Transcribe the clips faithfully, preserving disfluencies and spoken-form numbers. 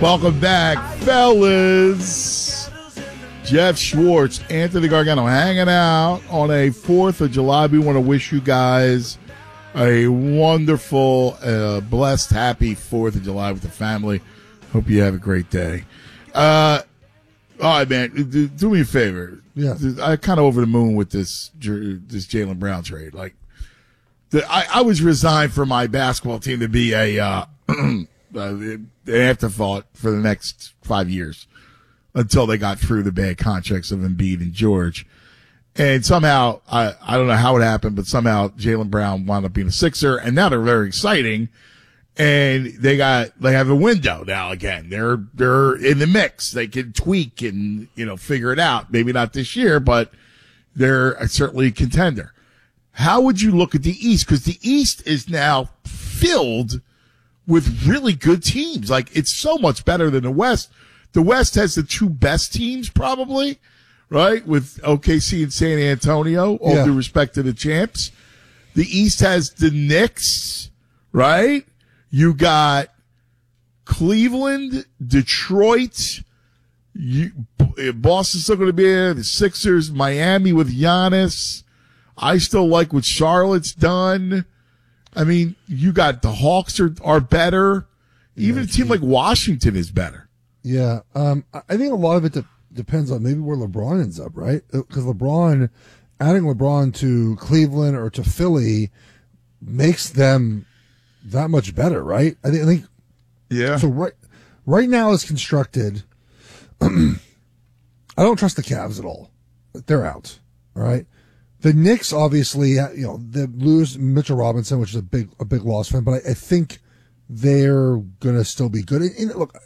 Welcome back, fellas. Jeff Schwartz, Anthony Gargano hanging out on a fourth of July. We want to wish you guys a wonderful, uh, blessed, happy fourth of July with the family. Hope you have a great day. Uh, all right, man, do, do me a favor. Yeah. I kind of over the moon with this this Jaylen Brown trade. Like, the, I, I was resigned for my basketball team to be a uh, an afterthought for the next five years until they got through the bad contracts of Embiid and George. And somehow, I, I don't know how it happened, but somehow Jaylen Brown wound up being a Sixer, and now they're very exciting. And they got, they have a window now again. They're, they're in the mix. They can tweak and, you know, figure it out. Maybe not this year, but they're certainly a contender. How would you look at the East? Because the East is now filled with really good teams. Like, it's so much better than the West. The West has the two best teams, probably, right? With O K C and San Antonio, all Yeah. due respect to the champs. The East has the Knicks, right? You got Cleveland, Detroit, you, Boston's still going to be there, the Sixers, Miami with Giannis. I still like what Charlotte's done. I mean, you got the Hawks are, are better. Even Yeah, a team like Washington is better. Yeah, um, I I think a lot of it de- depends on maybe where LeBron ends up, right? Because LeBron, adding LeBron to Cleveland or to Philly makes them that much better, right? I think. I think Yeah. so. Right, right now is constructed. I don't trust the Cavs at all. They're out. All right. The Knicks, obviously, you know, they lose Mitchell Robinson, which is a big, a big loss for them. But I, I think they're gonna still be good. And, and look,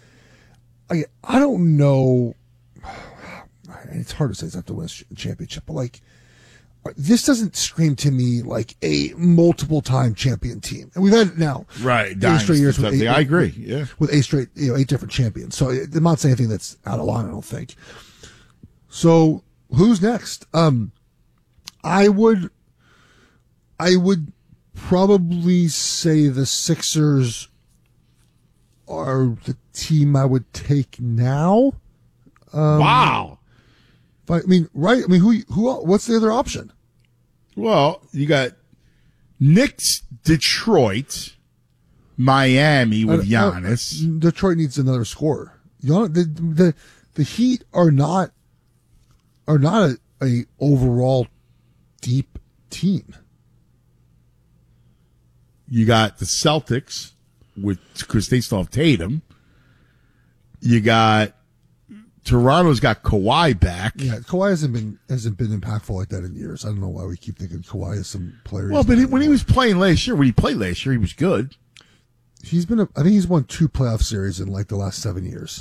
I, I don't know. It's hard to say it's not to win a championship, but like, this doesn't scream to me like a multiple time champion team. And we've had it now. Right. Eight straight years with eight, I agree. Yeah. with eight straight, you know, eight different champions. So I'm not saying anything that's out of line, I don't think. So who's next? Um, I would, I would probably say the Sixers are the team I would take now. Um, Wow. But I mean, right? I mean, who, who, what's the other option? Well, you got Knicks, Detroit, Miami with Uh, uh, Giannis. Detroit needs another scorer. You know, the, the, the Heat are not, are not a, a overall deep team. You got the Celtics with, because they still have Tatum. You got Toronto's got Kawhi back. Yeah, Kawhi hasn't been hasn't been impactful like that in years. I don't know why we keep thinking Kawhi is some player. Well, but he, when he was playing last year, when he played last year, he was good. He's been. A, I think he's won two playoff series in like the last seven years.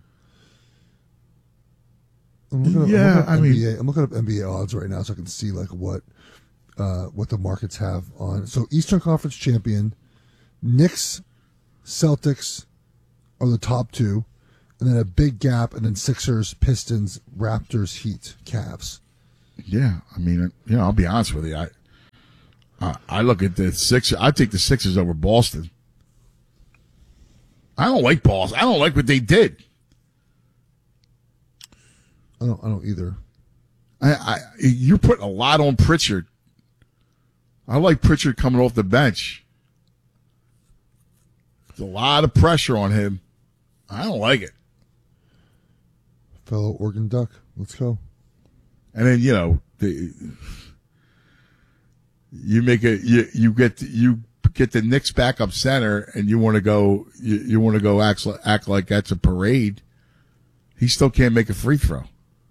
I'm looking up, Yeah, I'm looking up I mean- N B A, I'm looking up N B A odds right now so I can see like what uh, what the markets have on. So Eastern Conference champion, Knicks, Celtics are the top two. And then a big gap, and then Sixers, Pistons, Raptors, Heat, Cavs. Yeah, I mean, you know, I'll be honest with you. I I, I look at the Sixers. I take the Sixers over Boston. I don't like Boston. I don't like what they did. I don't. I don't either. I, I you're putting a lot on Pritchard. I like Pritchard coming off the bench. There's a lot of pressure on him. I don't like it. Fellow Oregon Duck. Let's go. And then, you know, the, you make a you you get you get the Knicks backup center, and you want to go you, you want to go act act like that's a parade. He still can't make a free throw.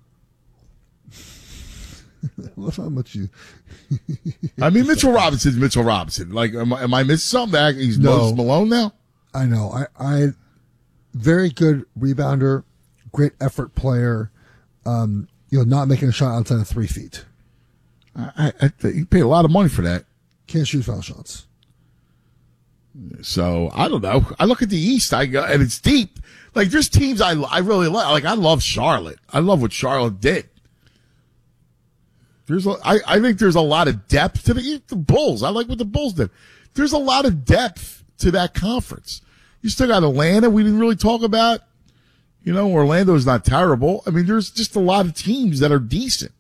I love how much you. I mean, Mitchell Robinson's Mitchell Robinson. Like, am I, am I missing something? He's No. Moses Malone now. I know. I. I. Very good rebounder, great effort player. Um, you know, not making a shot outside of three feet. I, I, I you pay a lot of money for that. Can't shoot foul shots. So I don't know. I look at the East, I go, and it's deep. Like, there's teams I I really like. Like, I love Charlotte. I love what Charlotte did. There's a, I, I think there's a lot of depth to the the Bulls. I like what the Bulls did. There's a lot of depth to that conference. You still got Atlanta. We didn't really talk about. You know, Orlando's not terrible. I mean, there's just a lot of teams that are decent.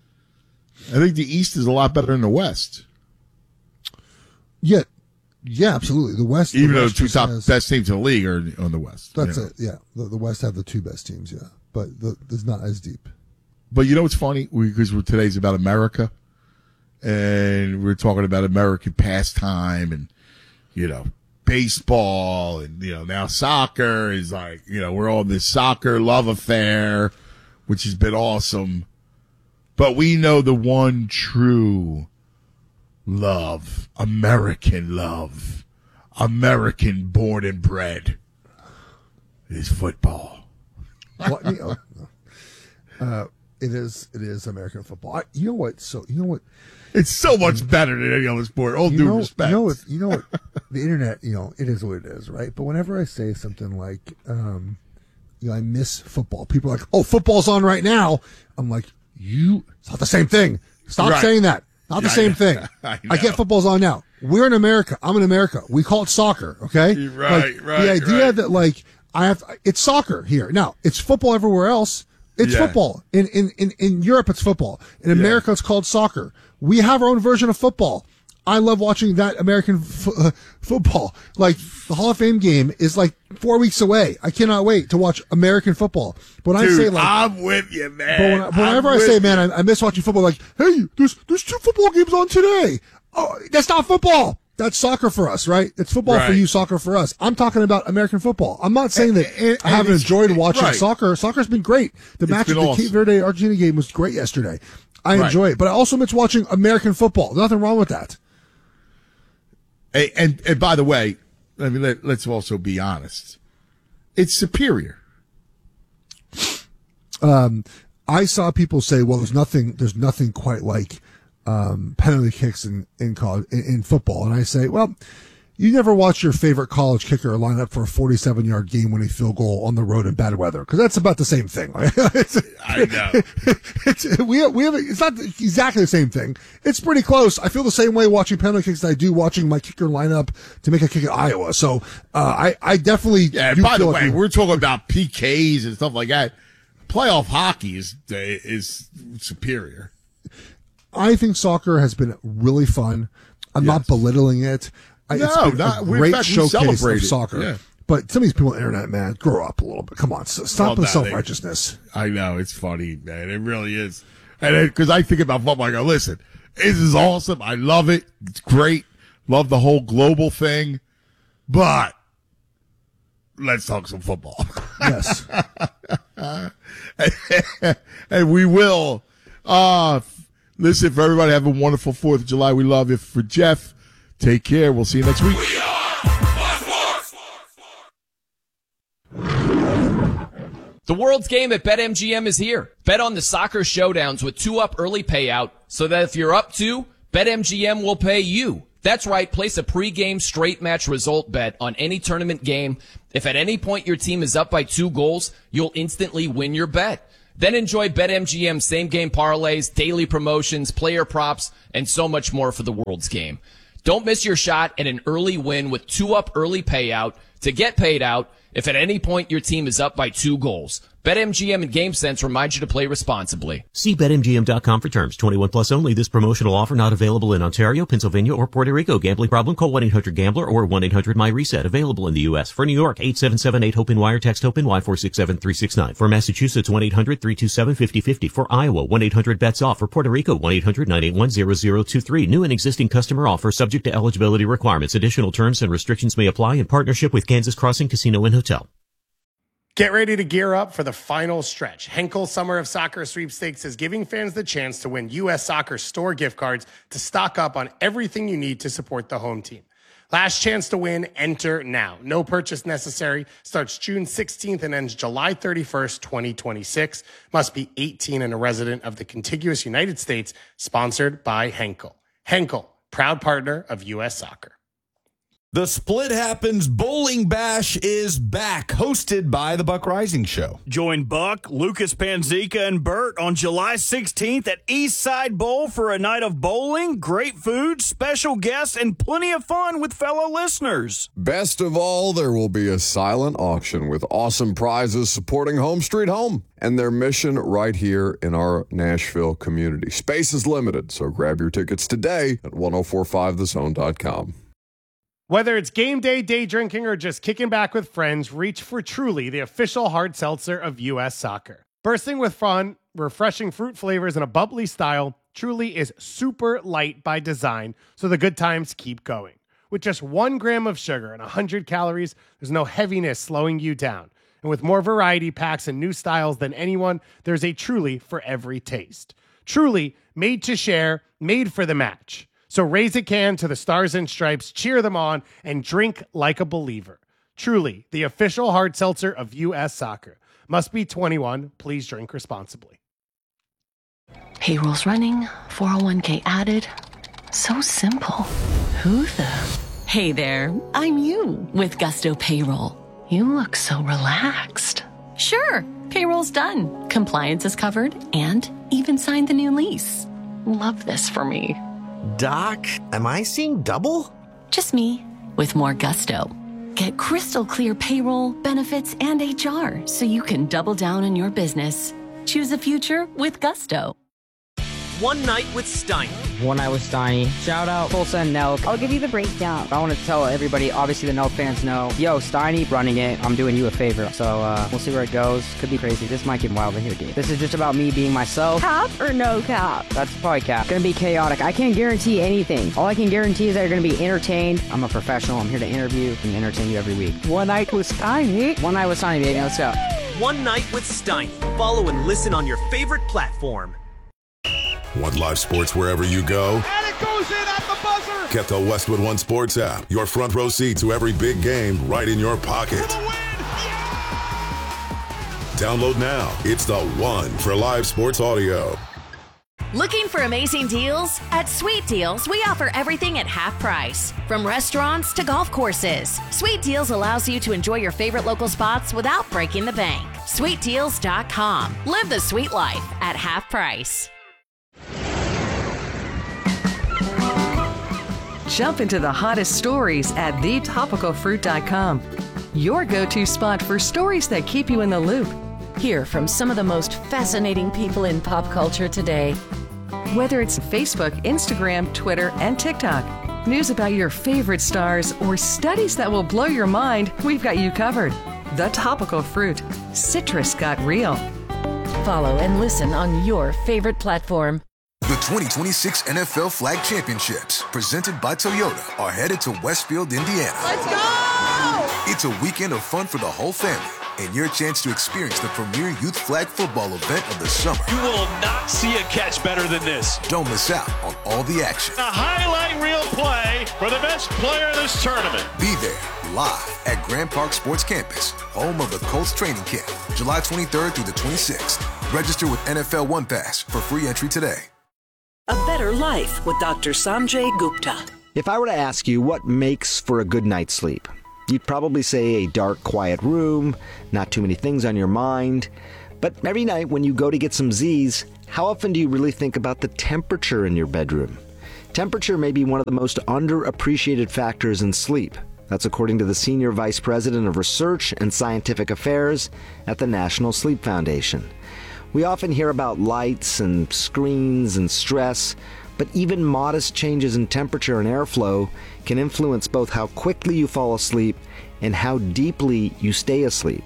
I think the East is a lot better than the West. Yeah, yeah, absolutely. The West, even the though West the two top has, best teams in the league are on the West. That's you know? it. Yeah, the, the West have the two best teams. Yeah, but the, it's not as deep. But you know what's funny? Because we, today's about America, and we're talking about American pastime, and you know, baseball, and you know, now soccer is like, you know, we're on this soccer love affair, which has been awesome. But we know the one true love, American love, American born and bred, is football. Well, you know, uh, it is. It is American football. I, you know what? So you know what? It's so much better than any other sport. All you due know, respect. You know what? You know what? The internet. You know, it is what it is, right? But whenever I say something like, um, you know, I miss football, people are like, "Oh, football's on right now." I'm like, "You, it's not the same thing. Stop Right. saying that. Not the Yeah, same I thing. I, I get football's on now. We're in America. I'm in America. We call it soccer. Okay, Right, like, right, The idea right. that like I have, it's soccer here. Now it's football everywhere else. It's Yeah. football in, in in in Europe. It's football. In America, it's called soccer. We have our own version of football. I love watching that American f- uh, football. Like the Hall of Fame game is like four weeks away. I cannot wait to watch American football. But when Dude, I say like, I'm with you, man. but when, I- whenever I'm I with say, you. man, I, I miss watching football, like, hey, there's there's two football games on today. Oh, that's not football. That's soccer for us, right? It's football for Right. you, soccer for us. I'm talking about American football. I'm not saying that And- and- I haven't and it's- enjoyed watching right. soccer. Soccer's been great. The match, been the awesome. Cape Verde Argentina game was great yesterday. I Right. enjoy it, but I also miss watching American football. Nothing wrong with that. Hey, and and by the way, I mean, let, let's also be honest. It's superior. Um, I saw people say, "Well, there's nothing. There's nothing quite like um, penalty kicks in in college in, in football." And I say, "Well, you never watch your favorite college kicker line up for a forty-seven yard game-winning field goal on the road in bad weather, because that's about the same thing." It's, I know. it's, we we have it's not exactly the same thing. It's pretty close. I feel the same way watching penalty kicks as I do watching my kicker line up to make a kick at Iowa. So uh, I I definitely Yeah, do by the feel way, like we- we're talking about P Ks and stuff like that. Playoff hockey is is superior. I think soccer has been really fun. I'm not Yes. belittling it. I, it's No, been not- a we- in great fact, we showcase celebrate of it. soccer. Yeah. But some of these people on the internet, man, grow up a little bit. Come on, s- stop Well, with no, self righteousness. I know, it's funny, man. It really is. And because I think about football, I go, listen, this is awesome. I love it. It's great. Love the whole global thing. But let's talk some football. Yes. And we will. Uh, listen, for everybody, have a wonderful fourth of July. We love you. For Jeff, take care. We'll see you next week. The world's game at BetMGM is here. Bet on the soccer showdowns with two up early payout so that if you're up two, BetMGM will pay you. That's right. Place a pregame straight match result bet on any tournament game. If at any point your team is up by two goals, you'll instantly win your bet. Then enjoy BetMGM same game parlays, daily promotions, player props, and so much more for the world's game. Don't miss your shot at an early win with two up early payout to get paid out if at any point your team is up by two goals. BetMGM and GameSense remind you to play responsibly. See Bet M G M dot com for terms. twenty-one plus only. This promotional offer not available in Ontario, Pennsylvania, or Puerto Rico. Gambling problem? Call one eight hundred gambler or one eight hundred my reset. Available in the U S. For New York, eight seven seven eight hope wire. Text HOPE Y four six seven three six nine. For Massachusetts, one eight hundred three two seven five zero five zero. For Iowa, one eight hundred bets off. For Puerto Rico, one eight hundred nine eight one zero zero two three. New and existing customer offer subject to eligibility requirements. Additional terms and restrictions may apply in partnership with Kansas Crossing Casino and Hotel. Get ready to gear up for the final stretch. Henkel Summer of Soccer Sweepstakes is giving fans the chance to win U S Soccer store gift cards to stock up on everything you need to support the home team. Last chance to win, enter now. No purchase necessary. Starts June sixteenth and ends July thirty-first, twenty twenty-six. Must be eighteen and a resident of the contiguous United States. Sponsored by Henkel. Henkel, proud partner of U S Soccer. The Split Happens Bowling Bash is back, hosted by the Buck Rising Show. Join Buck, Lucas Panzica, and Bert on July sixteenth at Eastside Bowl for a night of bowling, great food, special guests, and plenty of fun with fellow listeners. Best of all, there will be a silent auction with awesome prizes supporting Home Street Home and their mission right here in our Nashville community. Space is limited, so grab your tickets today at ten forty-five the zone dot com. Whether it's game day, day drinking, or just kicking back with friends, reach for Truly, the official hard seltzer of U S Soccer. Bursting with fun, refreshing fruit flavors, and a bubbly style, Truly is super light by design, so the good times keep going. With just one gram of sugar and one hundred calories, there's no heaviness slowing you down. And with more variety packs and new styles than anyone, there's a Truly for every taste. Truly, made to share, made for the match. So raise a can to the Stars and Stripes, cheer them on, and drink like a believer. Truly, the official hard seltzer of U S Soccer. Must be twenty-one. Please drink responsibly. Payroll's running, four oh one k added. So simple. Who the? Hey there, I'm you with Gusto Payroll. You look so relaxed. Sure, payroll's done. Compliance is covered and even signed the new lease. Love this for me. Doc, am I seeing double? Just me, with more gusto. Get crystal clear payroll, benefits, and H R so you can double down on your business. Choose a future with gusto. One Night with Steiny. One Night with Steiny. Shout out Full Send Nelk. I'll give you the breakdown. I want to tell everybody, obviously the Nelk fans know, yo, Steiny running it. I'm doing you a favor. So uh, we'll see where it goes. Could be crazy. This might get wild in here, dude. This is just about me being myself. Cap or no cap? That's probably cap. Gonna be chaotic. I can't guarantee anything. All I can guarantee is that you're gonna be entertained. I'm a professional. I'm here to interview and entertain you every week. One Night with Steiny. One Night with Steiny, baby. Let's go. One Night with Steiny. Follow and listen on your favorite platform. Want live sports wherever you go? And it goes in at the buzzer! Get the Westwood One Sports app. Your front row seat to every big game right in your pocket. For the win! Yeah! Download now. It's the one for live sports audio. Looking for amazing deals? At Sweet Deals, we offer everything at half price. From restaurants to golf courses, Sweet Deals allows you to enjoy your favorite local spots without breaking the bank. sweet deals dot com. Live the sweet life at half price. Jump into the hottest stories at the topical fruit dot com. Your go-to spot for stories that keep you in the loop. Hear from some of the most fascinating people in pop culture today. Whether it's Facebook, Instagram, Twitter, and TikTok, news about your favorite stars, or studies that will blow your mind, we've got you covered. The Topical Fruit. Citrus got real. Follow and listen on your favorite platform. The twenty twenty-six N F L Flag Championships, presented by Toyota, are headed to Westfield, Indiana. Let's go! It's a weekend of fun for the whole family and your chance to experience the premier youth flag football event of the summer. You will not see a catch better than this. Don't miss out on all the action. A highlight reel play for the best player in this tournament. Be there live at Grand Park Sports Campus, home of the Colts training camp, July twenty-third through the twenty-sixth. Register with N F L One Pass for free entry today. A better life with Doctor Sanjay Gupta. If I were to ask you what makes for a good night's sleep, you'd probably say a dark, quiet room, not too many things on your mind. But every night when you go to get some Z's, how often do you really think about the temperature in your bedroom? Temperature may be one of the most underappreciated factors in sleep. That's according to the Senior Vice President of Research and Scientific Affairs at the National Sleep Foundation. We often hear about lights and screens and stress, but even modest changes in temperature and airflow can influence both how quickly you fall asleep and how deeply you stay asleep.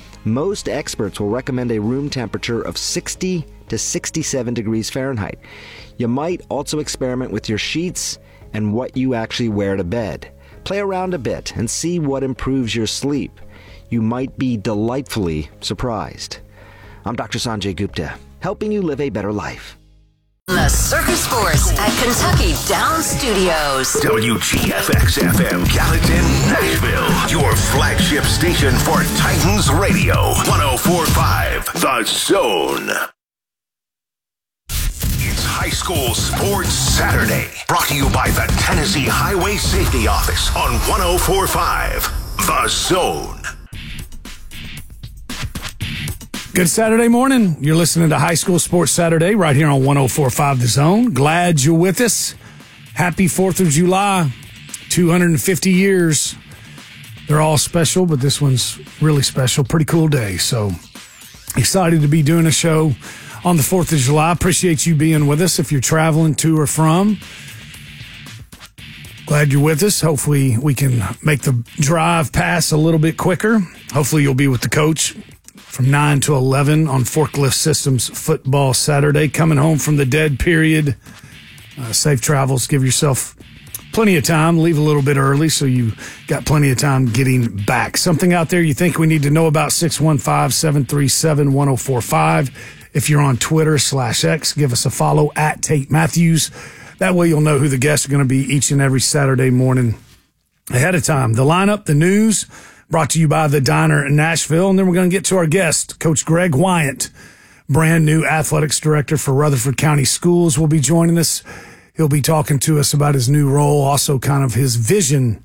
Most experts will recommend a room temperature of sixty to sixty-seven degrees Fahrenheit. You might also experiment with your sheets and what you actually wear to bed. Play around a bit and see what improves your sleep. You might be delightfully surprised. I'm Doctor Sanjay Gupta, helping you live a better life. The Circus Force at Kentucky Downs Studios. W G F X F M Gallatin, Nashville. Your flagship station for Titans Radio. ten forty-five The Zone. It's high School Sports Saturday. Brought to you by the Tennessee Highway Safety Office on one oh four point five The Zone. Good Saturday morning. You're listening to High School Sports Saturday right here on one oh four point five The Zone. Glad you're with us. Happy fourth of July. two hundred fifty years. They're all special, but this one's really special. Pretty cool day. So excited to be doing a show on the fourth of July. Appreciate you being with us if you're traveling to or from. Glad you're with us. Hopefully we can make the drive pass a little bit quicker. Hopefully you'll be with the coach from nine to eleven on Forklift Systems Football Saturday. Coming home from the dead period. Uh, safe travels. Give yourself plenty of time. Leave a little bit early so you got plenty of time getting back. Something out there you think we need to know about? six one five, seven three seven, one oh four five. If you're on Twitter slash X, give us a follow at Tate Matthews. That way you'll know who the guests are going to be each and every Saturday morning ahead of time. The lineup, the news, brought to you by the Diner in Nashville. And then we're going to get to our guest, Coach Greg Wyant, brand new athletics director for Rutherford County Schools, will be joining us. He'll be talking to us about his new role, also kind of his vision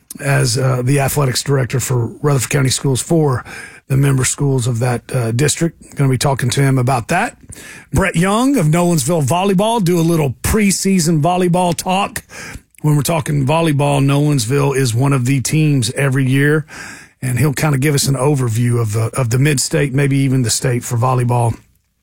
as uh, the athletics director for Rutherford County Schools for the member schools of that uh, district. Going to be talking to him about that. Brett Young of Nolensville Volleyball, do a little preseason volleyball talk. When we're talking volleyball, Nolensville is one of the teams every year, and he'll kind of give us an overview of the, of the mid-state, maybe even the state for volleyball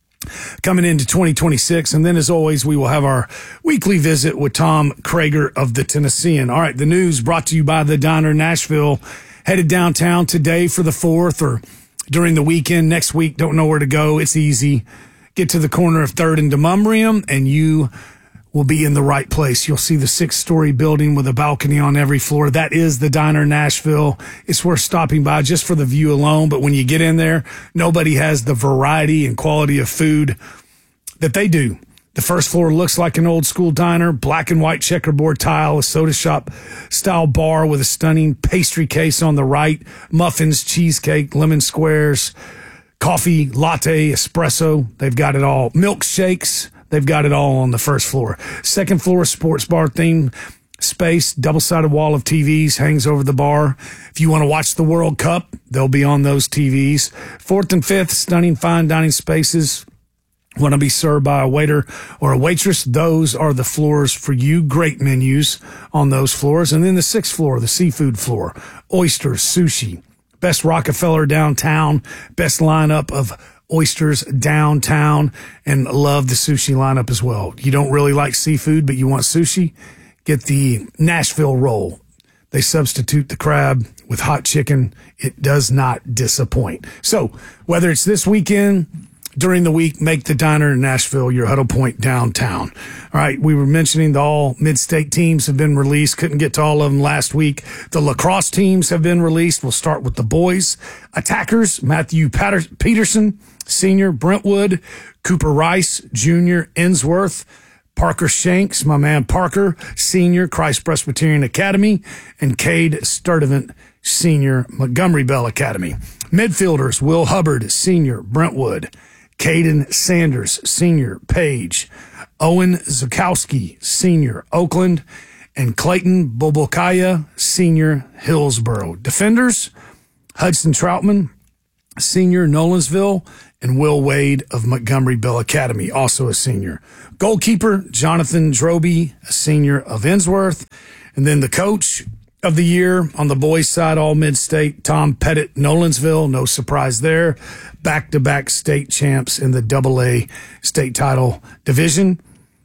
coming into twenty twenty-six. And then, as always, we will have our weekly visit with Tom Krager of the Tennessean. All right, the news brought to you by the Diner Nashville. Headed downtown today for the fourth or during the weekend. Next week, don't know where to go. It's easy. Get to the corner of third and Demumbrium, and you will be in the right place. You'll see the six-story building with a balcony on every floor. That is the Diner Nashville. It's worth stopping by just for the view alone, but when you get in there, nobody has the variety and quality of food that they do. The first floor looks like an old-school diner, black and white checkerboard tile, a soda shop-style bar with a stunning pastry case on the right, muffins, cheesecake, lemon squares, coffee, latte, espresso. They've got it all. Milkshakes. They've got it all on the first floor. Second floor, sports bar theme space, double-sided wall of T Vs hangs over the bar. If you want to watch the World Cup, they'll be on those T Vs. Fourth and fifth, stunning fine dining spaces. Want to be served by a waiter or a waitress? Those are the floors for you. Great menus on those floors. And then the sixth floor, the seafood floor, oysters, sushi. Best Rockefeller downtown, best lineup of oysters downtown, and love the sushi lineup as well. You don't really like seafood, but you want sushi? Get the Nashville roll. They substitute the crab with hot chicken. It does not disappoint. So whether it's this weekend, during the week, make the Diner in Nashville your huddle point downtown. All right, we were mentioning the all mid-state teams have been released. Couldn't get to all of them last week. The lacrosse teams have been released. We'll start with the boys. Attackers, Matthew Patter- Peterson, senior, Brentwood, Cooper Rice, junior, Ensworth, Parker Shanks, my man Parker, senior, Christ Presbyterian Academy, and Cade Sturdivant, senior, Montgomery Bell Academy. Midfielders, Will Hubbard, senior, Brentwood, Caden Sanders, senior, Page, Owen Zukowski, senior, Oakland, and Clayton Bobokaya, senior, Hillsboro. Defenders, Hudson Troutman, senior, Nolensville, and Will Wade of Montgomery Bell Academy, also a senior. Goalkeeper, Jonathan Droby, a senior of Ensworth. And then the coach of the year on the boys' side, all mid-state, Tom Pettit, Nolensville, no surprise there. Back-to-back state champs in the double A state title division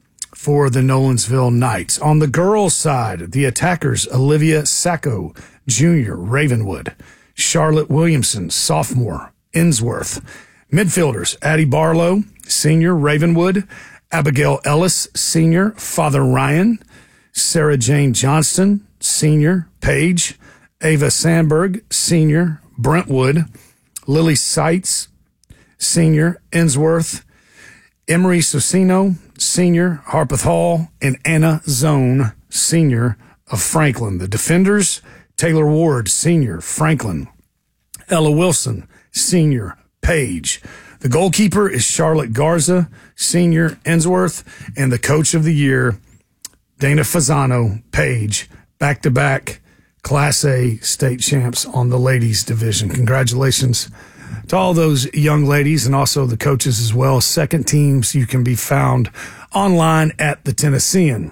for the Nolensville Knights. On the girls' side, the attackers, Olivia Sacco, junior, Ravenwood. Charlotte Williamson, sophomore, Ensworth. Midfielders, Addie Barlow, senior, Ravenwood. Abigail Ellis, senior, Father Ryan. Sarah Jane Johnston, senior, Page. Ava Sandberg, senior, Brentwood. Lily Seitz, senior, Ensworth. Emery Socino, senior, Harpeth Hall. And Anna Zone, senior, of Franklin. The defenders, Taylor Ward, senior, Franklin. Ella Wilson, senior, Page. The goalkeeper is Charlotte Garza, senior, Ensworth, and the coach of the year, Dana Fasano Page, back-to-back Class A state champs on the ladies division. Congratulations to all those young ladies and also the coaches as well. Second teams you can be found online at the Tennessean.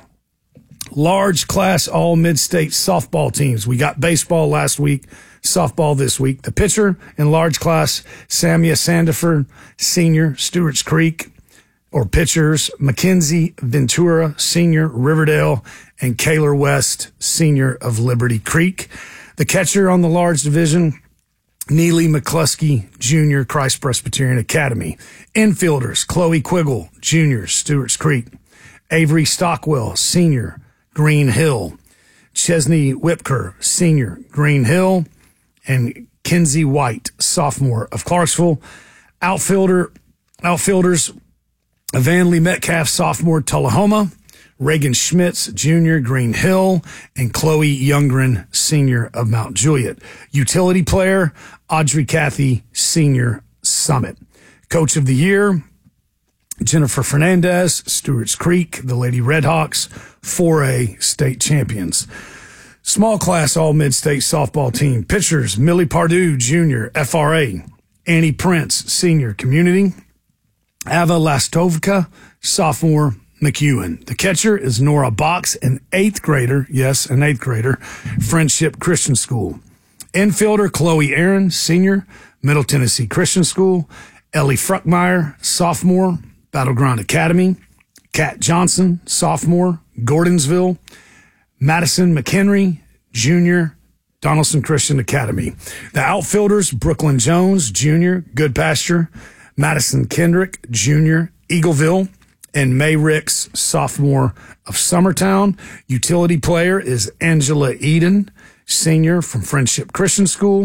Large class all mid-state softball teams. We got baseball last week, softball this week. The pitcher in large class, Samia Sandiford, senior, Stewart's Creek, or pitchers, Mackenzie Ventura, senior, Riverdale, and Kaylor West, senior of Liberty Creek. The catcher on the large division, Neely McCluskey, Junior, Christ Presbyterian Academy. Infielders, Chloe Quiggle, Junior, Stewart's Creek. Avery Stockwell, Senior, Green Hill. Chesney Whipker, Senior, Green Hill. And Kenzie White, Sophomore of Clarksville. Outfielder, outfielders, Evanley Metcalf, Sophomore, Tullahoma. Reagan Schmitz, Junior, Green Hill, and Chloe Youngren, Senior of Mount Juliet. Utility player, Audrey Cathy, Senior, Summit. Coach of the Year, Jennifer Fernandez, Stewart's Creek, the Lady Redhawks, four A state champions. Small class all mid-state softball team. Pitchers, Millie Pardue, Junior, F R A. Annie Prince, Senior, Community. Ava Lastovka, Sophomore, McEwen. The catcher is Nora Box, an eighth grader. Yes, an eighth grader. Friendship Christian School. Infielder Chloe Aaron, senior, Middle Tennessee Christian School. Ellie Fruckmeyer, sophomore, Battleground Academy. Kat Johnson, sophomore, Gordonsville. Madison McHenry, junior, Donaldson Christian Academy. The outfielders, Brooklyn Jones, junior, Good Pasture. Madison Kendrick, junior, Eagleville. And May Ricks, sophomore of Summertown. Utility player is Angela Eden, senior from Friendship Christian School.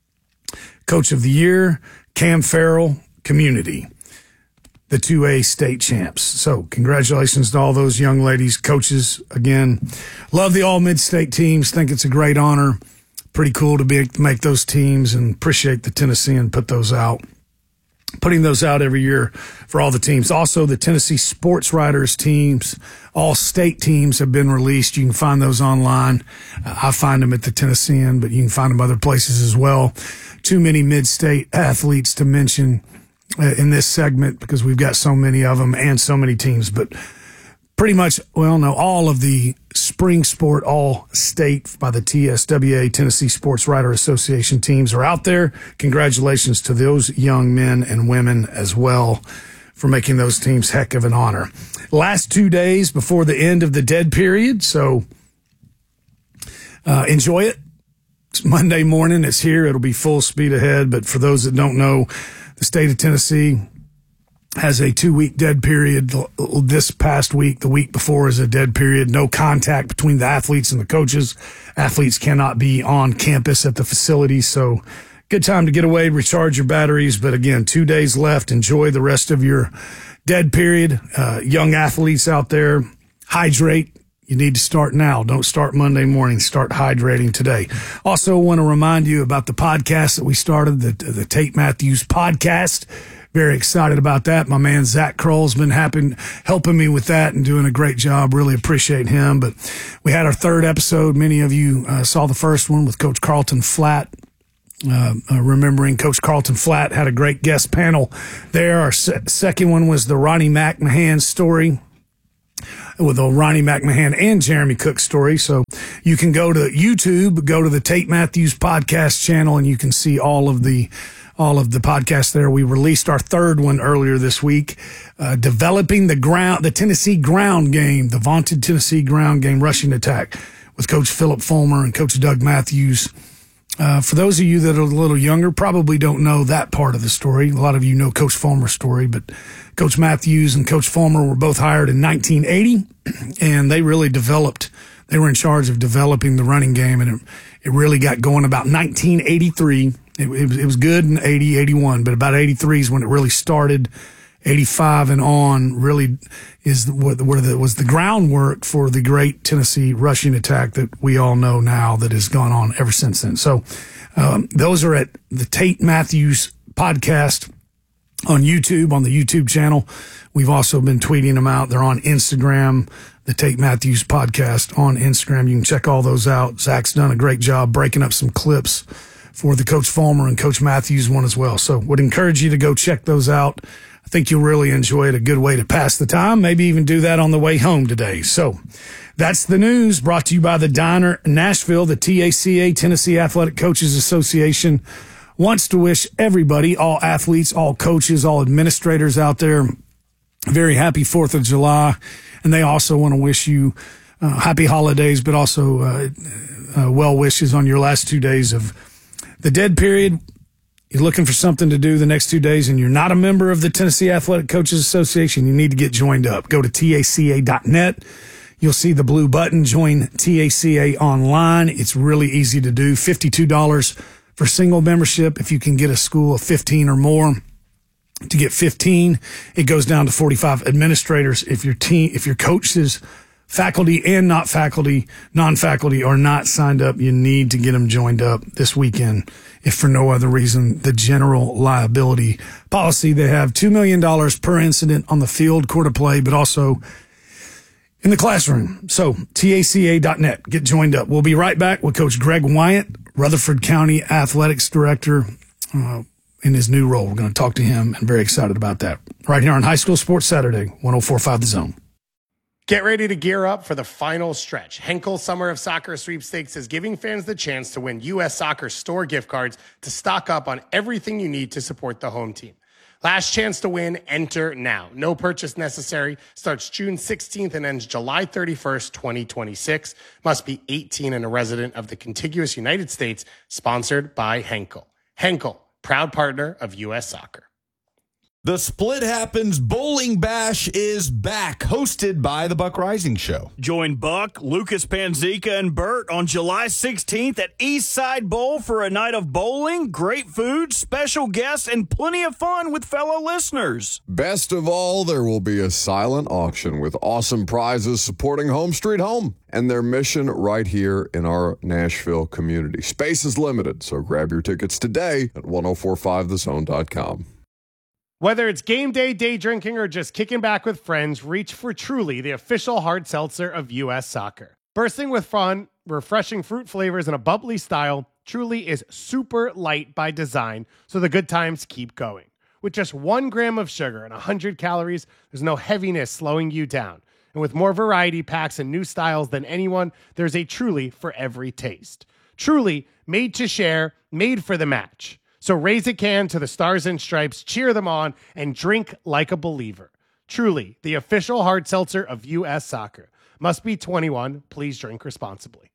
Coach of the Year, Cam Farrell, Community. The two A state champs. So congratulations to all those young ladies, coaches. Again, love the all mid-state teams. Think it's a great honor. Pretty cool to be make those teams, and appreciate the Tennessean put those out. Putting those out every year for all the teams. Also, the Tennessee Sports Writers teams, all state teams have been released. You can find those online. Uh, I find them at the Tennessean, but you can find them other places as well. Too many mid-state athletes to mention uh, in this segment because we've got so many of them and so many teams. But pretty much, well, no, all of the spring sport all state by the T S W A, Tennessee Sports Writer Association teams are out there. Congratulations to those young men and women as well for making those teams heck of an honor. Last two days before the end of the dead period, so uh, enjoy it. It's Monday morning. It's here. It'll be full speed ahead. But for those that don't know, the state of Tennessee has a two-week dead period. This past week, the week before, is a dead period. No contact between the athletes and the coaches. Athletes cannot be on campus at the facility, so good time to get away, recharge your batteries. But again, two days left. Enjoy the rest of your dead period. Uh, young athletes out there, hydrate. You need to start now. Don't start Monday morning. Start hydrating today. Also want to remind you about the podcast that we started, the, the Tate Matthews podcast. Very excited about that. My man Zach Kroll's been happy, helping me with that and doing a great job. Really appreciate him. But we had our third episode. Many of you uh, saw the first one with Coach Carlton Flatt. Uh, uh, remembering Coach Carlton Flatt had a great guest panel there. Our se- second one was the Ronnie McMahon story, with a Ronnie McMahon and Jeremy Cook story. So you can go to YouTube, go to the Tate Matthews podcast channel, and you can see all of the all of the podcasts there. We released our third one earlier this week, uh, developing the ground, the Tennessee ground game, the vaunted Tennessee ground game rushing attack with Coach Philip Fulmer and Coach Doug Matthews. Uh, for those of you that are a little younger, probably don't know that part of the story. A lot of you know Coach Fulmer's story, but Coach Matthews and Coach Fulmer were both hired in nineteen eighty, and they really developed, they were in charge of developing the running game, and it, it really got going about nineteen eighty-three. It, it, was, it was good in eighty, eighty-one, but about eighty-three is when it really started. eighty-five and on really is what where the, was the groundwork for the great Tennessee rushing attack that we all know now that has gone on ever since then. So um, those are at the Tate Matthews podcast on YouTube, on the YouTube channel. We've also been tweeting them out. They're on Instagram, the Tate Matthews podcast on Instagram. You can check all those out. Zach's done a great job breaking up some clips for the Coach Fulmer and Coach Matthews one as well. So would encourage you to go check those out. I think you'll really enjoy it. A good way to pass the time. Maybe even do that on the way home today. So that's the news brought to you by the Diner Nashville. The T A C A, Tennessee Athletic Coaches Association, wants to wish everybody, all athletes, all coaches, all administrators out there, a very happy fourth of July. And they also want to wish you uh, happy holidays, but also uh, uh, well wishes on your last two days of the dead period. You're looking for something to do the next two days and you're not a member of the Tennessee Athletic Coaches Association, you need to get joined up. Go to T A C A dot net. You'll see the blue button, join T A C A online. It's really easy to do. fifty-two dollars for single membership. If you can get a school of fifteen or more, to get fifteen, it goes down to forty-five administrators. If your team, if your coaches, faculty and not faculty, non-faculty are not signed up, you need to get them joined up this weekend. If for no other reason, the general liability policy, they have two million dollars per incident on the field, court of play, but also in the classroom. So T A C A dot net, get joined up. We'll be right back with Coach Greg Wyatt, Rutherford County Athletics Director, uh, in his new role. We're going to talk to him and very excited about that. Right here on High School Sports Saturday, one oh four point five The Zone. Get ready to gear up for the final stretch. Henkel Summer of Soccer Sweepstakes is giving fans the chance to win U S Soccer store gift cards to stock up on everything you need to support the home team. Last chance to win, enter now. No purchase necessary. Starts June sixteenth and ends July thirty-first, twenty twenty-six. Must be eighteen and a resident of the contiguous United States. Sponsored by Henkel. Henkel, proud partner of U S Soccer. The Split Happens Bowling Bash is back, hosted by the Buck Rising Show. Join Buck, Lucas Panzica, and Bert on July sixteenth at Eastside Bowl for a night of bowling, great food, special guests, and plenty of fun with fellow listeners. Best of all, there will be a silent auction with awesome prizes supporting Home Street Home and their mission right here in our Nashville community. Space is limited, so grab your tickets today at ten forty-five the zone dot com. Whether it's game day, day drinking, or just kicking back with friends, reach for Truly, the official hard seltzer of U S Soccer. Bursting with fun, refreshing fruit flavors, and a bubbly style, Truly is super light by design, so the good times keep going. With just one gram of sugar and one hundred calories, there's no heaviness slowing you down. And with more variety packs and new styles than anyone, there's a Truly for every taste. Truly, made to share, made for the match. So raise a can to the Stars and Stripes, cheer them on, and drink like a believer. Truly, the official hard seltzer of U S Soccer. Must be twenty-one. Please drink responsibly.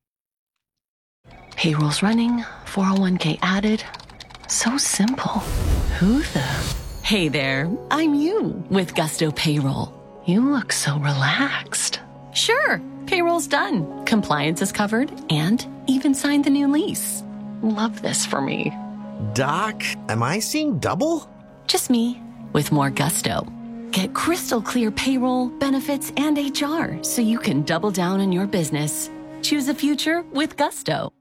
Payroll's running, four oh one k added. So simple. Who the? Hey there, I'm you with Gusto Payroll. You look so relaxed. Sure, payroll's done. Compliance is covered and even signed the new lease. Love this for me. Doc, am I seeing double? Just me, with more gusto. Get crystal clear payroll, benefits, and H R so you can double down on your business. Choose a future with Gusto.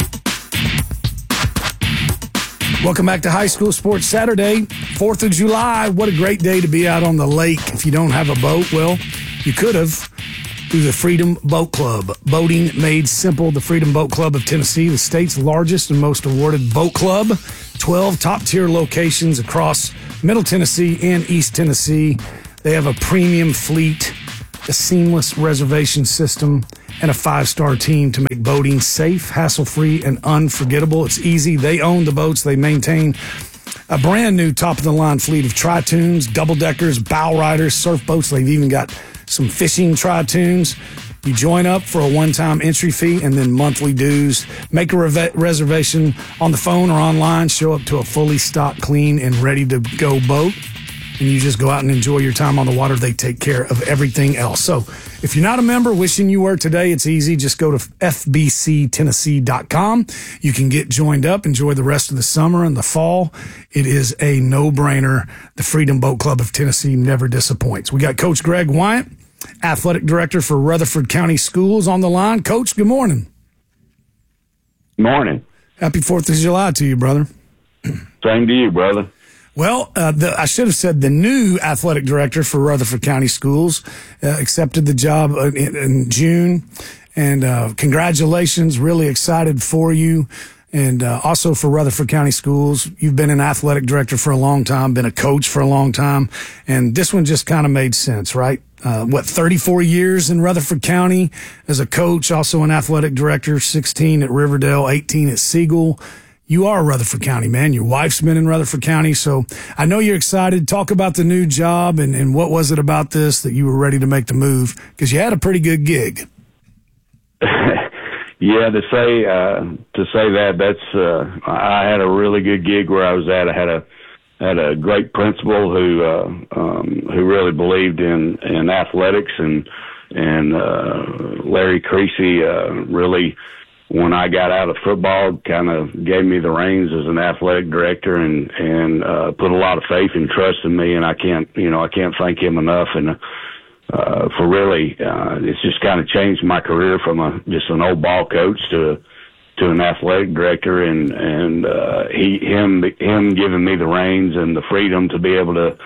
Welcome back to High School Sports Saturday, fourth of July. What a great day to be out on the lake. If you don't have a boat, well, you could have through the Freedom Boat Club. Boating made simple. The Freedom Boat Club of Tennessee, the state's largest and most awarded boat club. twelve top-tier locations across Middle Tennessee and East Tennessee. They have a premium fleet, a seamless reservation system, and a five-star team to make boating safe, hassle-free, and unforgettable. It's easy. They own the boats. They maintain a brand-new top-of-the-line fleet of tri-tunes, double-deckers, bow riders, surf boats. They've even got some fishing tri-tunes. You join up for a one-time entry fee and then monthly dues. Make a re- reservation on the phone or online. Show up to a fully stocked, clean, and ready-to-go boat. And you just go out and enjoy your time on the water. They take care of everything else. So if you're not a member, wishing you were today, it's easy. Just go to F B C Tennessee dot com. You can get joined up, enjoy the rest of the summer and the fall. It is a no-brainer. The Freedom Boat Club of Tennessee never disappoints. We got Coach Greg Wyatt, Athletic Director for Rutherford County Schools, on the line. Coach, good morning. Morning. Happy fourth of July to you, brother. Same to you, brother. Well, uh, the, I should have said the new athletic director for Rutherford County Schools uh, accepted the job in, in June. And uh, congratulations, really excited for you. And uh, also for Rutherford County Schools, you've been an athletic director for a long time, been a coach for a long time. And this one just kind of made sense, right? Uh, what, thirty-four years in Rutherford County as a coach, also an athletic director, sixteen at Riverdale, eighteen at Siegel. You are Rutherford County, man. Your wife's been in Rutherford County. So I know you're excited. Talk about the new job and, and what was it about this that you were ready to make the move? Because you had a pretty good gig. Yeah, to say uh, to say that that's uh, I had a really good gig where I was at. I had a had a great principal who uh, um, who really believed in, in athletics, and and uh, Larry Creasy uh, really, when I got out of football, kind of gave me the reins as an athletic director, and and uh, put a lot of faith and trust in me. And I can't you know I can't thank him enough. And Uh, for really, uh, it's just kind of changed my career from a, just an old ball coach to, to an athletic director, and, and, uh, he, him, him giving me the reins and the freedom to be able to,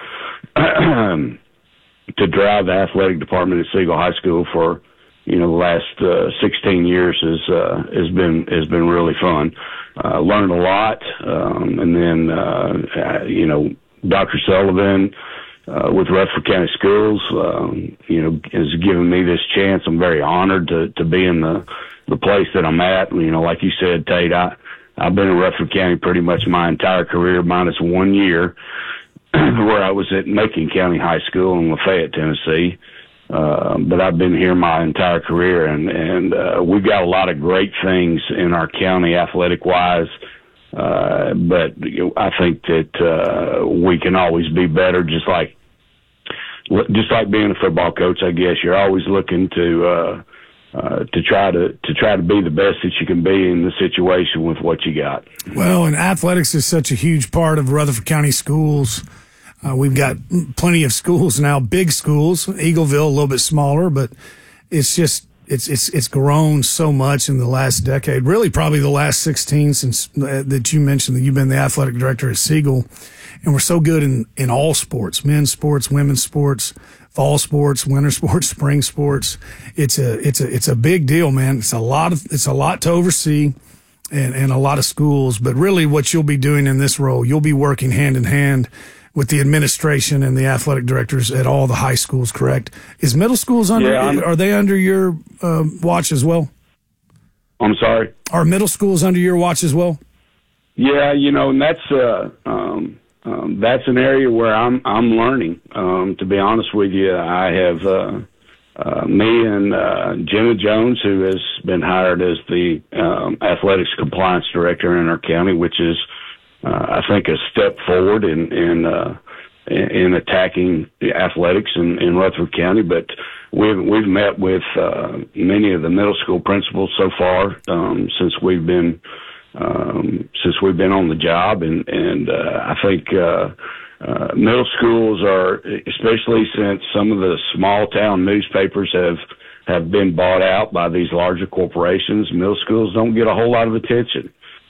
to drive the athletic department at Siegel High School for, you know, the last, uh, sixteen years has, uh, has been, has been really fun. Uh, learned a lot. Um, and then, uh, you know, Doctor Sullivan, Uh, with Rutherford County Schools, um, you know, has given me this chance. I'm very honored to, to be in the, the place that I'm at. You know, like you said, Tate, I, I've been in Rutherford County pretty much my entire career, minus one year where I was at Macon County High School in Lafayette, Tennessee. Uh, but I've been here my entire career, and, and, uh, we've got a lot of great things in our county athletic wise. Uh, but you know, I think that, uh, we can always be better, just like, just like being a football coach, I guess. You're always looking to, uh, uh, to try to, to try to be the best that you can be in the situation with what you got. Well, and athletics is such a huge part of Rutherford County Schools. Uh, we've got plenty of schools now, big schools, Eagleville, a little bit smaller, but it's just, It's it's it's grown so much in the last decade, really probably the last sixteen since uh, that you mentioned that you've been the athletic director at Siegel. And we're so good in, in all sports, men's sports, women's sports, fall sports, winter sports, spring sports. It's a it's a it's a big deal, man. It's a lot of it's a lot to oversee and, and a lot of schools. But really what you'll be doing in this role, you'll be working hand in hand with the administration and the athletic directors at all the high schools, correct? Is middle schools under, yeah, are they under your uh, watch as well? I'm sorry? Are middle schools under your watch as well? Yeah, you know, and that's, uh, um, um, that's an area where I'm, I'm learning. Um, to be honest with you, I have, uh, uh, me and, uh, Jenna Jones, who has been hired as the, um, athletics compliance director in our county, which is, Uh, I think a step forward in in, uh, in attacking the athletics in, in Rutherford County. But we've we've met with uh, many of the middle school principals so far um, since we've been um, since we've been on the job, and and uh, I think uh, uh, middle schools are, especially since some of the small town newspapers have have been bought out by these larger corporations. Middle schools don't get a whole lot of attention.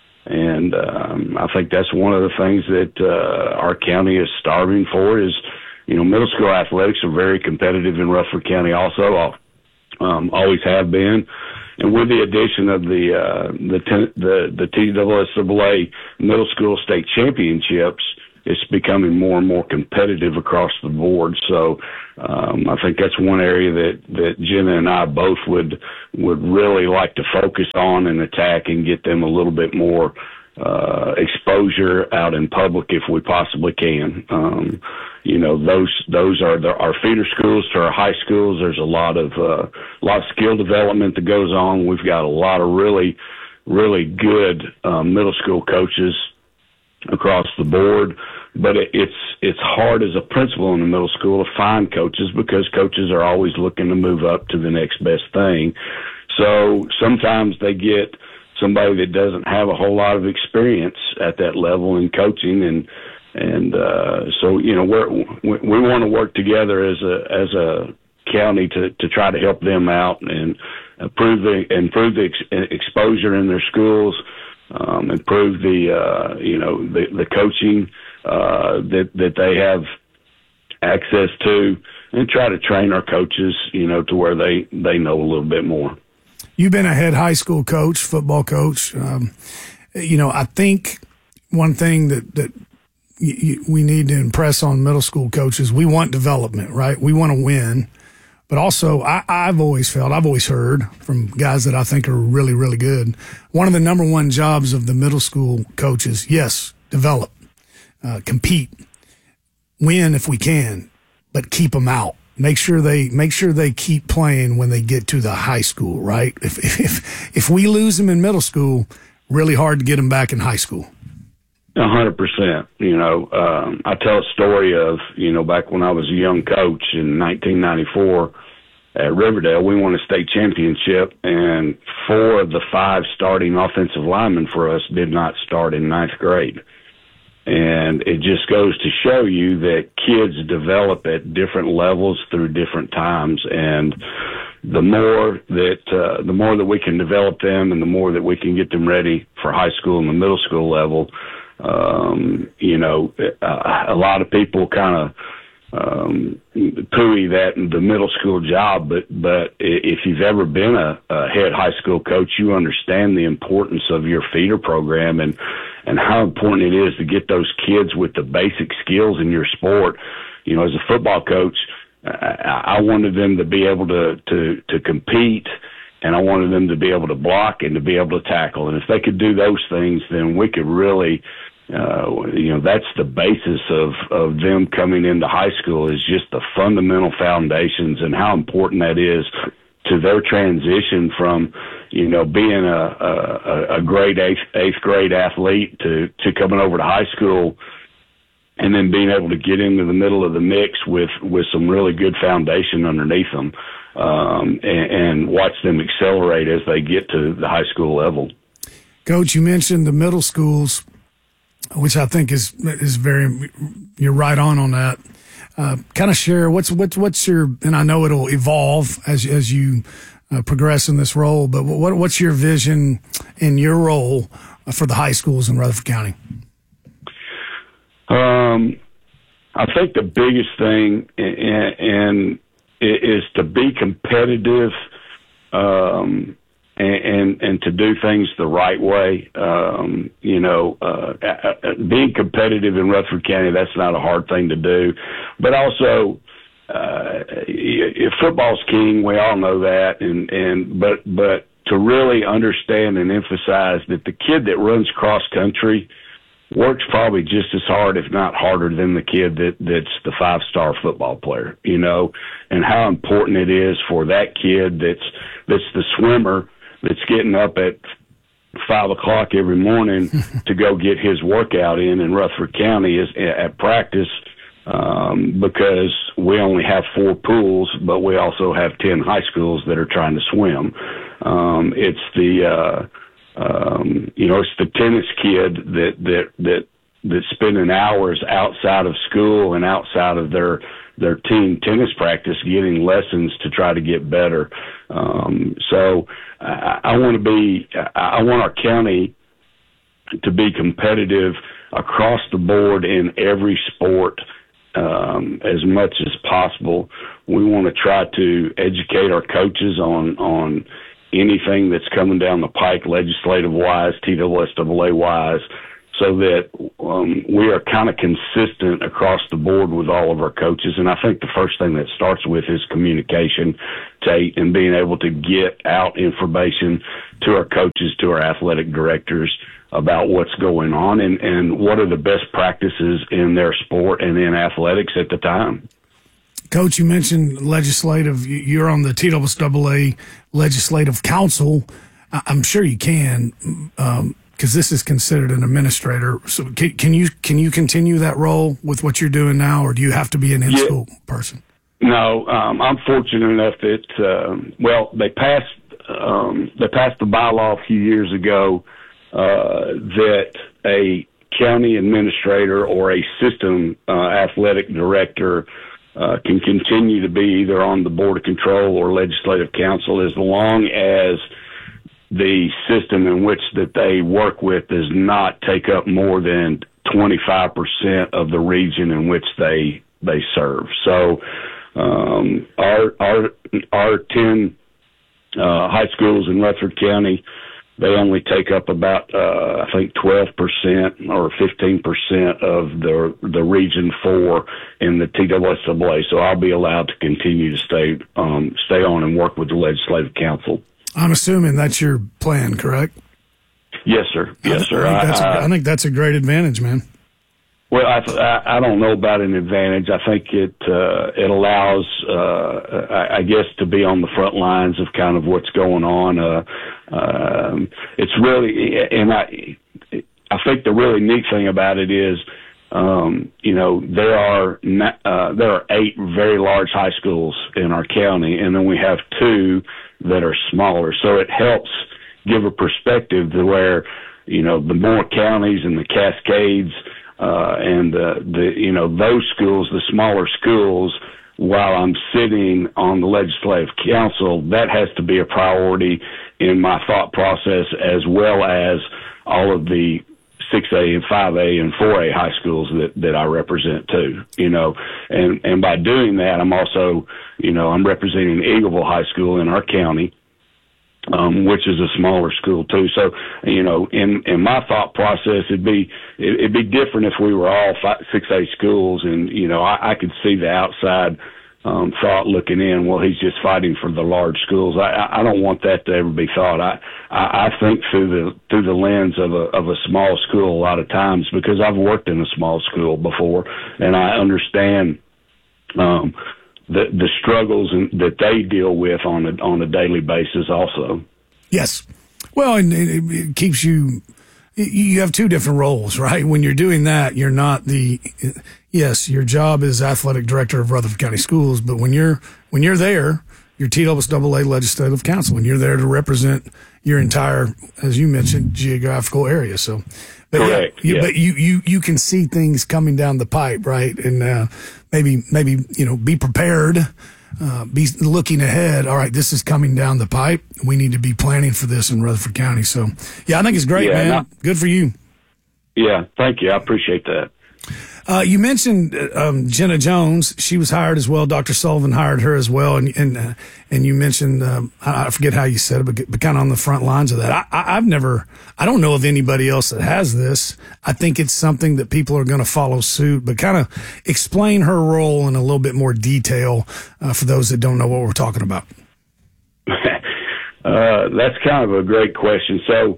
And um, I think that's one of the things that uh, our county is starving for is, you know, middle school athletics are very competitive in Rutherford County also, um, always have been. And with the addition of the uh, the, ten, the the T S S A middle school state championships, it's becoming more and more competitive across the board. So um, I think that's one area that, that Jenna and I both would would really like to focus on and attack and get them a little bit more uh, exposure out in public if we possibly can. Um, you know, those those are the, our feeder schools to our high schools. There's a lot of uh, a lot of skill development that goes on. We've got a lot of really really good uh, middle school coaches across the board, but it, it's it's hard as a principal in the middle school to find coaches because coaches are always looking to move up to the next best thing. So sometimes they get somebody that doesn't have a whole lot of experience at that level in coaching, and and uh, so you know we're, we we want to work together as a as a county to to try to help them out and improve the improve the ex- exposure in their schools. Um, improve the, uh, you know, the, the coaching, uh, that that they have access to, and try to train our coaches, you know, to where they, they know a little bit more. You've been a head high school coach, football coach. Um, you know, I think one thing that, that y- y- we need to impress on middle school coaches, we want development, right? We want to win. But also, I, I've always felt, I've always heard from guys that I think are really, really good, one of the number one jobs of the middle school coaches, yes, develop, uh, compete, win if we can, but keep them out. Make sure they make sure they keep playing when they get to the high school, right? If if if we lose them in middle school, really hard to get them back in high school. A hundred percent. You know, um, I tell a story of, you know, back when I was a young coach in nineteen ninety-four at Riverdale, we won a state championship, and four of the five starting offensive linemen for us did not start in ninth grade. And it just goes to show you that kids develop at different levels through different times. And the more that, uh, the more that we can develop them and the more that we can get them ready for high school and the middle school level, um, you know, uh, a lot of people kind of, um, pooey that in the middle school job, but, but if you've ever been a, a head high school coach, you understand the importance of your feeder program and, and how important it is to get those kids with the basic skills in your sport. You know, as a football coach, I, I wanted them to be able to, to, to compete, and I wanted them to be able to block and to be able to tackle. And if they could do those things, then we could really, Uh, you know, that's the basis of, of them coming into high school, is just the fundamental foundations and how important that is to their transition from, you know, being a, a, a great eighth, eighth grade athlete to, to coming over to high school and then being able to get into the middle of the mix with, with some really good foundation underneath them, um, and, and watch them accelerate as they get to the high school level. Coach, you mentioned the middle schools, which I think is is very, you're right on on that. Uh, kind of share what's what's what's your, and I know it'll evolve as as you uh, progress in this role, but what what's your vision in your role for the high schools in Rutherford County? Um, I think the biggest thing and, and is to be competitive. Um, And, and, and to do things the right way. Um, you know, uh, being competitive in Rutherford County, that's not a hard thing to do. But also, uh, football's king. We all know that. And, and, but, but to really understand and emphasize that the kid that runs cross country works probably just as hard, if not harder, than the kid that, that's the five-star football player, you know, and how important it is for that kid that's, that's the swimmer that's getting up at five o'clock every morning to go get his workout in in Rutherford County is at practice, um, because we only have four pools, but we also have ten high schools that are trying to swim. Um, it's the, uh, um, you know, it's the tennis kid that, that, that, that's spending hours outside of school and outside of their, their team tennis practice getting lessons to try to get better. Um, so I, I want to be, I want our county to be competitive across the board in every sport, um, as much as possible. We want to try to educate our coaches on, on anything that's coming down the pike, legislative wise, T S S A A wise, so that um, we are kind of consistent across the board with all of our coaches. And I think the first thing that starts with is communication, Tate, and being able to get out information to our coaches, to our athletic directors about what's going on and, and what are the best practices in their sport and in athletics at the time. Coach, you mentioned legislative. You're on the T S S A A Legislative Council. I'm sure you can, um, because this is considered an administrator. So can, can you can you continue that role with what you're doing now, or do you have to be an in-school yeah. person? No, um, I'm fortunate enough that uh, well, they passed um, they passed the bylaw a few years ago uh, that a county administrator or a system uh, athletic director uh, can continue to be either on the board of control or legislative council as long as the system in which that they work with does not take up more than twenty-five percent of the region in which they they serve. So um, our our our ten uh, high schools in Rutherford County, they only take up about uh, I think twelve percent or fifteen percent of the the region four in the T S S A A. So I'll be allowed to continue to stay um, stay on and work with the Legislative Council. I'm assuming that's your plan, correct? Yes, sir. Yes, sir. I think that's, I, a, I think that's a great advantage, man. Well, I, I, I don't know about an advantage. I think it uh, it allows, uh, I, I guess, to be on the front lines of kind of what's going on. Uh, um, it's really, and I, I think the really neat thing about it is, um, you know, there are not, uh, there are eight very large high schools in our county, and then we have two that are smaller. So it helps give a perspective to where, you know, the more counties and the Cascades. Uh, and, uh, the, you know, those schools, the smaller schools, while I'm sitting on the Legislative Council, that has to be a priority in my thought process, as well as all of the six A and five A and four A high schools that, that I represent too, you know, and, and by doing that, I'm also, you know, I'm representing Eagleville High School in our county. Um, which is a smaller school too. So, you know, in, in my thought process, it'd be, it'd be different if we were all five, six A schools, and, you know, I, I could see the outside, um, thought looking in, well, he's just fighting for the large schools. I, I don't want that to ever be thought. I, I, I think through the, through the lens of a, of a small school a lot of times, because I've worked in a small school before, and I understand, um, the the struggles in, that they deal with on a on a daily basis also. Yes. Well, and it, it keeps you, you have two different roles, right? When you're doing that, you're not the, yes, your job is athletic director of Rutherford County Schools, but when you're, when you're there, you're T S S A A Legislative Council, and you're there to represent your entire, as you mentioned, geographical area. So, but correct. Yeah, you, yeah. But you, you, you can see things coming down the pipe, right? And, uh, maybe, maybe, you know, be prepared, uh, be looking ahead. All right, this is coming down the pipe. We need to be planning for this in Rutherford County. So, yeah, I think it's great, yeah, man. I, Good for you. Yeah, thank you. I appreciate that. Uh, you mentioned um, Jenna Jones. She was hired as well. Doctor Sullivan hired her as well. And and uh, and you mentioned, um, I forget how you said it, but, but kind of on the front lines of that. I, I, I've never, I don't know of anybody else that has this. I think it's something that people are going to follow suit, but kind of explain her role in a little bit more detail uh, for those that don't know what we're talking about. uh, that's kind of a great question. So,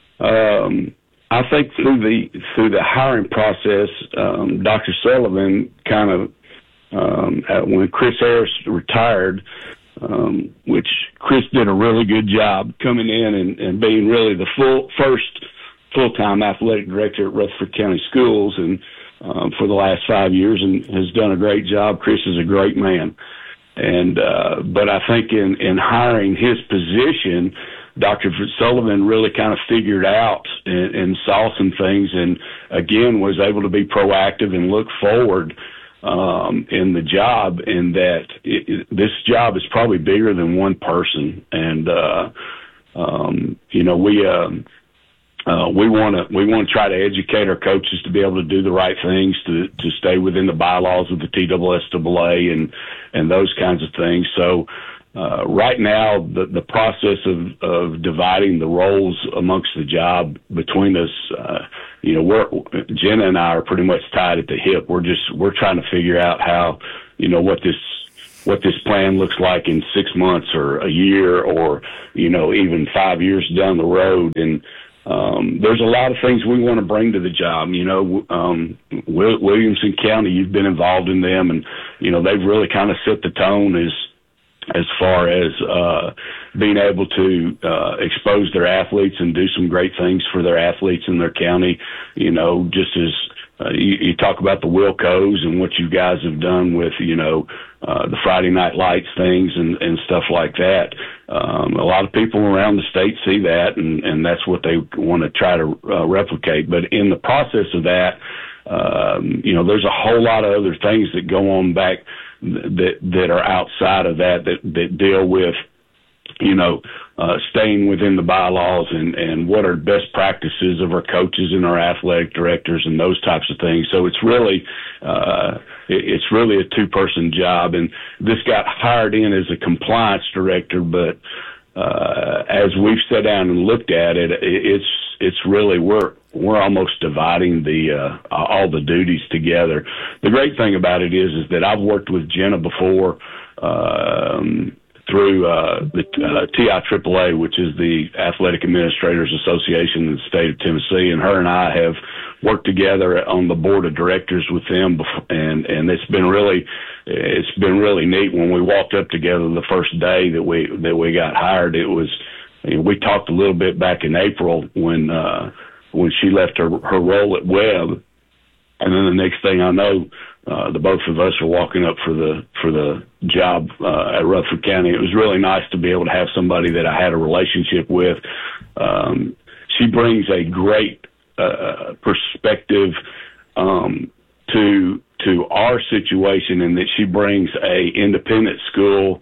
um, I think through the through the hiring process, um, Doctor Sullivan kind of um, uh, when Chris Harris retired, um, which Chris did a really good job coming in and, and being really the full first full time athletic director at Rutherford County Schools, and um, for the last five years, and has done a great job. Chris is a great man, and uh, but I think in in hiring his position, Doctor Sullivan really kind of figured out and, and saw some things, and again was able to be proactive and look forward um, in the job. And that it, it, this job is probably bigger than one person, and uh, um, you know we uh, uh, we want to we want to try to educate our coaches to be able to do the right things, to to stay within the bylaws of the T S S A A and and those kinds of things. So. Uh, right now, the, the process of, of dividing the roles amongst the job between us, uh, you know, we're, Jenna and I are pretty much tied at the hip. We're just, we're trying to figure out how, you know, what this, what this plan looks like in six months or a year or, you know, even five years down the road. And, um, there's a lot of things we want to bring to the job. You know, um, Williamson County, you've been involved in them, and, you know, they've really kind of set the tone as, as far as uh, being able to uh, expose their athletes and do some great things for their athletes in their county. You know, just as uh, you, you talk about the Wilcos and what you guys have done with, you know, uh, the Friday Night Lights things and, and stuff like that. Um, a lot of people around the state see that, and, and that's what they want to try to uh, replicate. But in the process of that, um, you know, there's a whole lot of other things that go on back that that are outside of that, that, that deal with you know, uh, staying within the bylaws and, and what are best practices of our coaches and our athletic directors and those types of things. So it's really, uh, it's really a two-person job. And this got hired in as a compliance director, but uh, as we've sat down and looked at it, it's it's really we're we're almost dividing the uh, all the duties together. The great thing about it is is that I've worked with Jenna before. Um, through uh, the uh, T I A A A, which is the Athletic Administrators Association in the state of Tennessee, and her and I have worked together on the board of directors with them, before, and and it's been really it's been really neat. When we walked up together the first day that we that we got hired, it was you know, we talked a little bit back in April when uh, when she left her her role at Webb, and then the next thing I know. Uh, the both of us are walking up for the for the job uh, at Rutherford County. It was really nice to be able to have somebody that I had a relationship with. Um, she brings a great uh, perspective um, to to our situation, in that she brings a independent school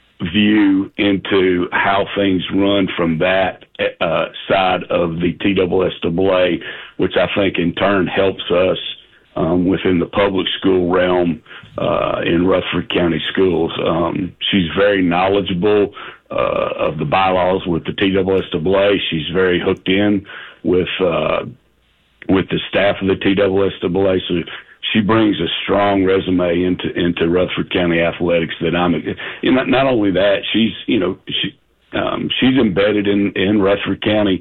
view into how things run from that uh, side of the T S S A A, which I think in turn helps us. Um, within the public school realm uh, in Rutherford County schools. Um, she's very knowledgeable uh, of the bylaws with the T S S A A. She's very hooked in with uh, with the staff of the T S S A A. So she brings a strong resume into into Rutherford County athletics that I'm. You know, not only that, she's you know she um, she's embedded in in Rutherford County.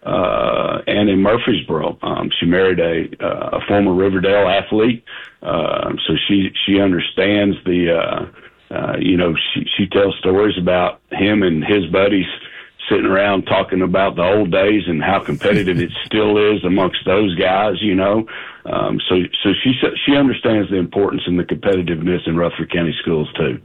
Uh, and in Murfreesboro, um, she married a, uh, a former Riverdale athlete. Uh, so she, she understands the, uh, uh, you know, she, she tells stories about him and his buddies sitting around talking about the old days and how competitive it still is amongst those guys, you know. Um, so, so she, she understands the importance and the competitiveness in Rutherford County schools too.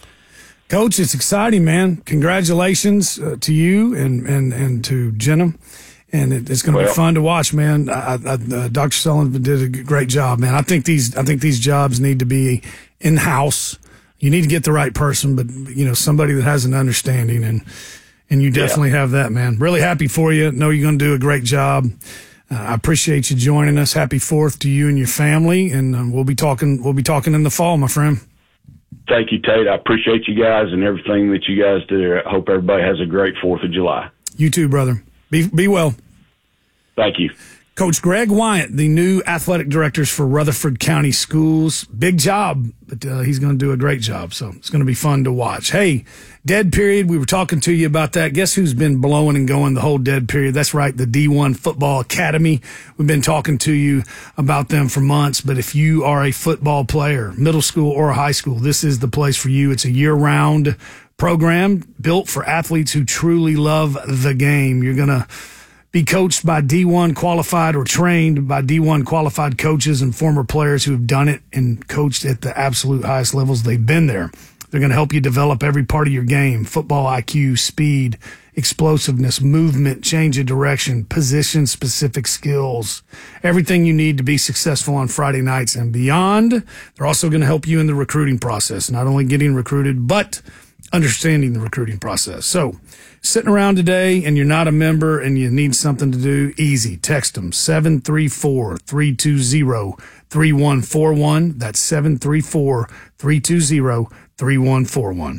Coach, it's exciting, man. Congratulations uh, to you and, and, and to Jenna. And it, it's going to well, be fun to watch, man. I, I, uh, Doctor Sullivan did a great job, man. I think these, I think these jobs need to be in house. You need to get the right person, but you know, somebody that has an understanding, and and you definitely yeah. have that, man. Really happy for you. Know you're going to do a great job. Uh, I appreciate you joining us. Happy Fourth to you and your family, and uh, we'll be talking. We'll be talking in the fall, my friend. Thank you, Tate. I appreciate you guys and everything that you guys do. I hope everybody has a great Fourth of July. You too, brother. Be be well. Thank you. Coach Greg Wyatt, the new athletic directors for Rutherford County Schools. Big job, but uh, he's going to do a great job, so it's going to be fun to watch. Hey, dead period, we were talking to you about that. Guess who's been blowing and going the whole dead period? That's right, the D one Football Academy. We've been talking to you about them for months, but if you are a football player, middle school or high school, this is the place for you. It's a year-round program built for athletes who truly love the game. You're going to be coached by D one qualified or trained by D one qualified coaches and former players who have done it and coached at the absolute highest levels. They've been there. They're going to help you develop every part of your game: football I Q, speed, explosiveness, movement, change of direction, position-specific skills, everything you need to be successful on Friday nights and beyond. They're also going to help you in the recruiting process, not only getting recruited, but understanding the recruiting process. So, sitting around today and you're not a member and you need something to do, easy. Text them, seven three four, three two zero, three one four one. That's seven three four, three two zero, three one four one.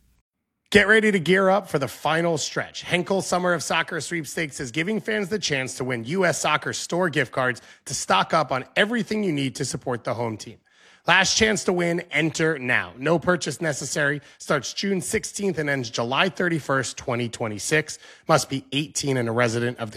Get ready to gear up for the final stretch. Henkel Summer of Soccer Sweepstakes is giving fans the chance to win U S Soccer Store gift cards to stock up on everything you need to support the home team. Last chance to win, enter now. No purchase necessary. Starts June sixteenth and ends July thirty-first, twenty twenty-six. Must be eighteen and a resident of the